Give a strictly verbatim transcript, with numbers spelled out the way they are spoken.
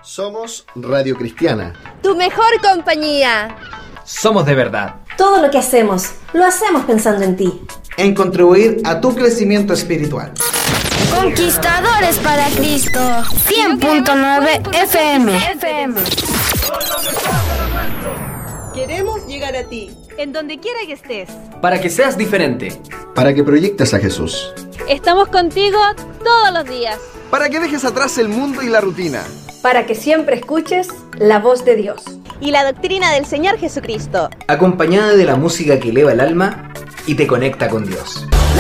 Somos Radio Cristiana. Tu mejor compañía. Somos de verdad. Todo lo que hacemos, lo hacemos pensando en ti. En contribuir a tu crecimiento espiritual. Conquistadores para Cristo. cien punto nueve F M. Queremos llegar a ti, en donde quiera que estés. Para que seas diferente. Para que proyectes a Jesús. Estamos contigo todos los días. Para que dejes atrás el mundo y la rutina. Para que siempre escuches la voz de Dios. Y la doctrina del Señor Jesucristo. Acompañada de la música que eleva el alma y te conecta con Dios.